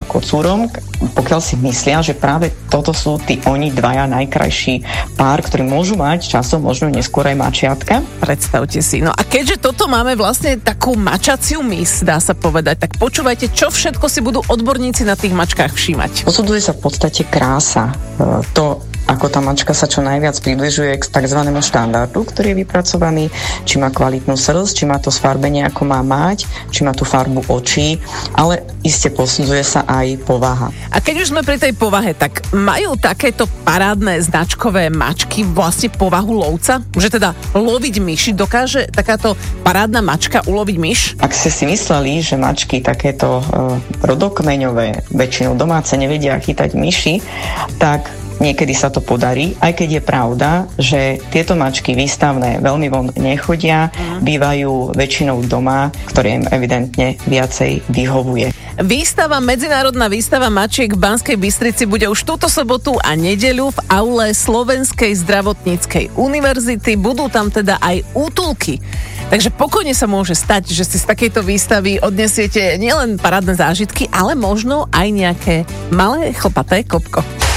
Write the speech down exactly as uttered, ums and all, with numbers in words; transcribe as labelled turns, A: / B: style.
A: kocúrom, pokiaľ si myslia, že práve toto sú tí oni dvaja najkrajší pár, ktorí môžu mať časom možno neskôr aj mačiatka.
B: Predstavte si. No a keďže toto máme vlastne takú mačaciu mis, dá sa povedať, tak počúvajte, čo všetko si budú odborníci na tých mačkách všímať.
A: Posudzuje sa v podstate krása. To, ako tá mačka sa čo najviac približuje k takzvanému štandardu, ktorý je vypracovaný, či má kvalitnú srst, či má to sfarbenie, ako má mať, či má tú farbu očí, ale iste posudzuje sa aj povaha.
B: A keď už sme pri tej povahe, tak majú takéto parádne značkové mačky vlastne povahu lovca? Že teda loviť myši, dokáže takáto parádna mačka uloviť myš?
A: Ak ste si mysleli, že mačky takéto uh, rodokmeňové, väčšinou domáce, nevedia chytať myši, tak niekedy sa to podarí, aj keď je pravda, že tieto mačky výstavné veľmi von nechodia, mm. bývajú väčšinou doma, ktoré im evidentne viacej vyhovuje.
B: Výstava, medzinárodná výstava mačiek v Banskej Bystrici bude už túto sobotu a nedeľu v aule Slovenskej zdravotníckej univerzity. Budú tam teda aj útulky. Takže pokojne sa môže stať, že si z takejto výstavy odnesiete nielen parádne zážitky, ale možno aj nejaké malé chlpaté kopko.